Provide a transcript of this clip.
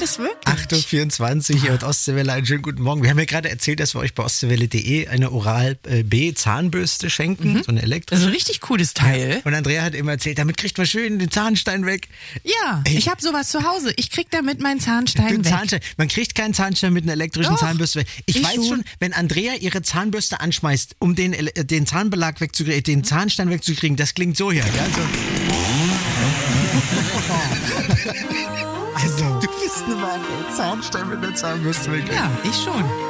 das wirklich? 8.24 Uhr und Ostseewelle, einen schönen guten Morgen. Wir haben ja gerade erzählt, dass wir euch bei ostseewelle.de eine Oral-B-Zahnbürste schenken, so eine elektrische. Das ist ein richtig cooles Teil. Und Andrea hat immer erzählt, damit kriegt man schön den Zahnstein weg. Ja, ich habe sowas zu Hause. Ich krieg damit meinen Zahnstein weg. Zahnstein. Man kriegt keinen Zahnstein mit einer elektrischen Doch, Zahnbürste weg. Ich weiß schon, wenn Andrea ihre Zahnbürste anschmeißt, um den Zahnbelag wegzukriegen, den Zahnstein wegzukriegen, das klingt so hier. Ja? Also, du bist eine Marke. Zahnstein mit der Zahnbürste weg. Ja, ich schon.